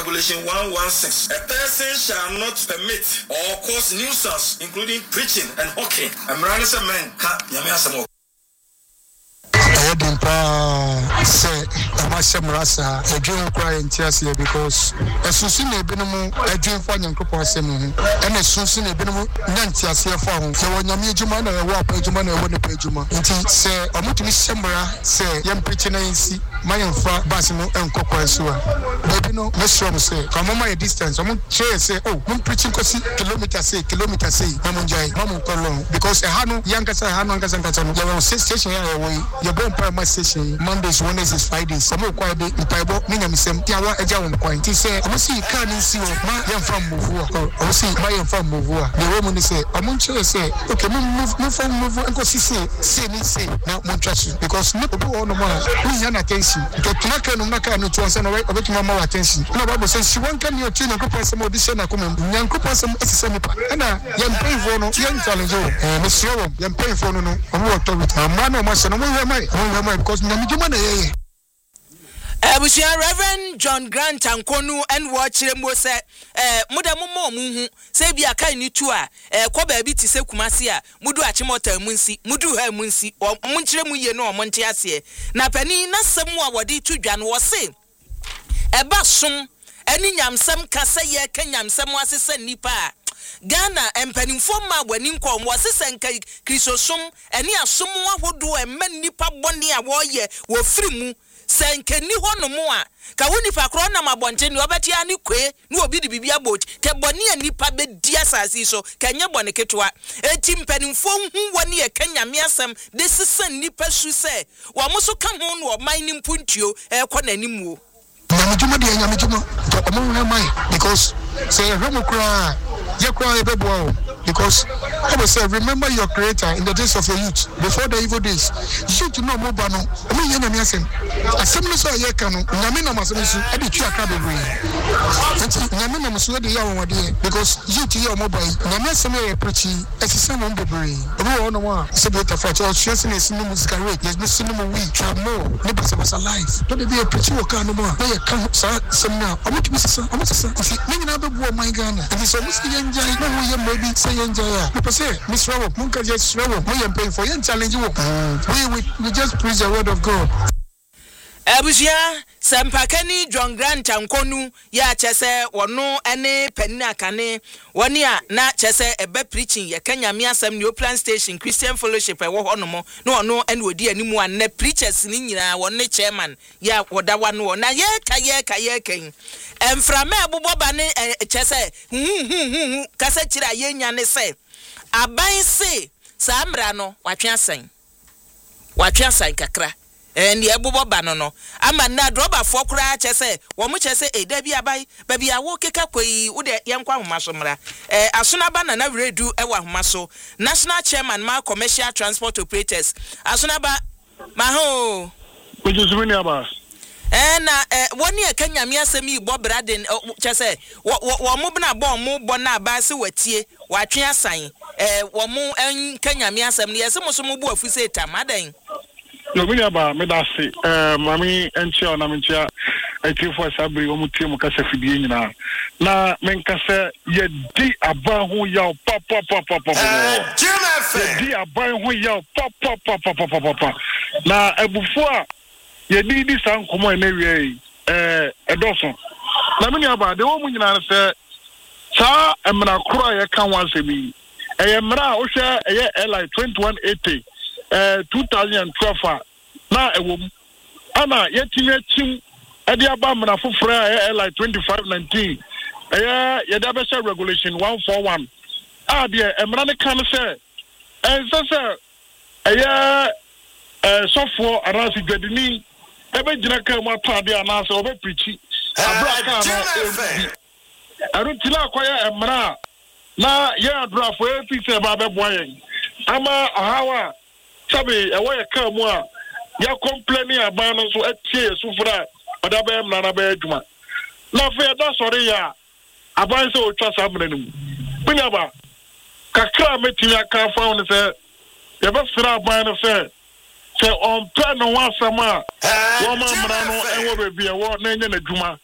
Regulation 116. A person shall not permit or cause nuisance, including preaching and hawking. I'm running some men. Say, Rasa, a dream crying tears here because as soon as a binum, a dream finding and as soon as a binum, Nantias here found. So when Yamijumana, a war pagement, I want a pagement. It say, I'm not Shamra, say, young preaching, my own fat Basimo and Cocoasua. Baby, no, Miss Rom say, come on my distance. I'm say, oh, I'm preaching kilometers, say, Mamunjai, Mamu Colon, because a Hanu, Yankas, Hanangas and Katan, your station away, your bone my station, Mondays, Wednesdays, Fridays, some more quiet day, in Bible, Minamisem, Tiawa, a Jam point. He said, I must see, can't see my young from Muvua, I will see my young from Muvua. The woman say, I'm on chair, say, okay, move from Muvua, and go see, now, Montrash, because no on the man, we have attention. Naka no to answer right about my more attention. No, Bible says she won't come your chin and go some audition. I come young couple some SME. And young pay for no young challenge. Miss Young, young pay for no, authority. A man or my son, because Namijumana. Reverend John Grant and Konu and watch him was Mudamu Sabia Kaini Tua, Kobe Biti Sekumasia, Mudu Achimota Munsi, Mudu Her Munsi, or Munchemu no Montiasie. Napani, not somewhat what he to Jan was saying. A basum, any yam some Kasaya, Kenyam, some was a send nipa. Ghana and Peninforma when in com was a senkai, Chrysosum, and near someone who do a man nipa bondia warrior were free. Senke ni hono moa ka woni fa kro na mabonte ni obeti ani kwe ni obi di bibia boat ke boni anipa be dia sasi so kanye bone ketwa eti mpanimfo hu woni e kanya miasem de sesen nipa su se wo muso ka ho no man ni mpuntuo e ko na nimu nyamejuma de nyamejuma to omo mai because say remokra ye kwa ebebo because I will say remember your creator in the days of your youth before the evil days you to know mobile no me ye na miasem asem so ye ka no nyame na masem so e de twa ka bebre nyame na muso de ya won de because you to your mobile nyame asem e preach esese mo bebre obo no wa se be ta fa to stress na sinu music rate yes be sinu mo we try more ne be was alive to be a preach wo ka no mo na ye ka sa sem na omo sisa me nyina be bu o my Ghana and so musi ye njai no wo ye maybe say ye njai because say Miss Robo munka just Robo we am paying for ye challenge wo we just preach the word of God. Abusia Sampakani John Grant and Konu ya chese wono ene penina kane woni a na chese ebe preaching ye Kenya miasem New Plan Station Christian Fellowship e wo hono mo no ono ene odi animu an na preachers ni nyina wonne chairman ya woda wano na ye kan emframa abubo ba ne chese kasa kira ye nya ne se aban se samra no watwe asan kakra and ye bubo banono ama na droba fo kura chese wo mu chese da bi abai ba bi awo keka koi wo de yenkwa homaso mra asona ba na redu e wa homaso national chairman ma commercial transport operators asona ba ma ho kujuzumini aba na woni e Kenya mi asemi bo braden chese wo mu bna bo na ba se watie watwe asan wo mu Kenya mi asem ne yese muso mu bu afuse tamadan no me aba me da se mami enche ona me ntia etifo sabri o mutie mu kasa fidie nyina na me nkasa ye di aba ho ya papa di aba ho ya papa na ebufo a ye di san komo na wie edoso na me aba de wo mu nyina se sa emra kro ye kan wan se bi emra o hwe eye Li 2180 2012 na ewom ana yetime tim ade aba mna foforo Li 2519 yeda be regulation 141 de emra ne kan se sese sofo arasi gadini ebe gina kan mu atade ana se obe preachi abra kan no arutila akwaya emra na ye adrafo efise ba be boyen ama ahawa sabe ewe ka mu a ya complaining aban no so etie sufra oda be mna na be adwuma na fe da sori ya aban se otwa samre no bunya ba kakra metimi aka fa no se ye be fra aban no se on plan no wasama wo ma mra no enwo be bia wo na enye na adwuma